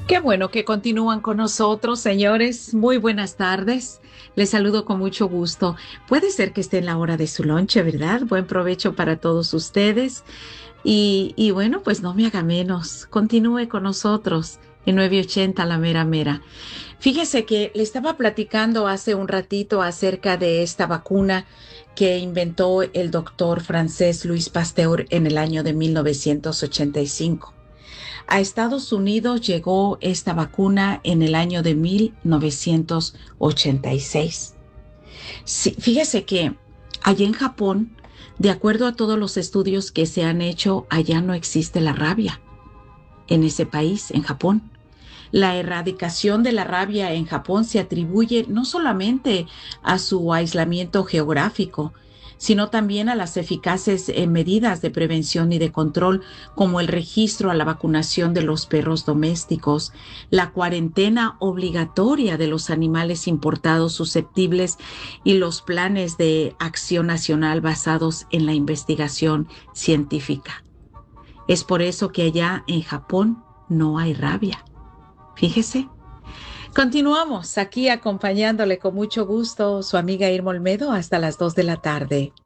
Qué bueno que continúan con nosotros, señores. Muy buenas tardes. Les saludo con mucho gusto. Puede ser que esté en la hora de su lonche, ¿verdad? Buen provecho para todos ustedes. Y bueno, pues no me haga menos. Continúe con nosotros en 980 La Mera Mera. Fíjese que le estaba platicando hace un ratito acerca de esta vacuna que inventó el doctor francés Louis Pasteur en el año de 1985. A Estados Unidos llegó esta vacuna en el año de 1986. Sí, fíjese que allá en Japón, de acuerdo a todos los estudios que se han hecho, allá no existe la rabia en ese país, en Japón. La erradicación de la rabia en Japón se atribuye no solamente a su aislamiento geográfico, sino también a las eficaces medidas de prevención y de control, como el registro a la vacunación de los perros domésticos, la cuarentena obligatoria de los animales importados susceptibles y los planes de acción nacional basados en la investigación científica. Es por eso que allá en Japón no hay rabia. Fíjese. Continuamos aquí acompañándole con mucho gusto su amiga Irma Olmedo hasta las 2 de la tarde.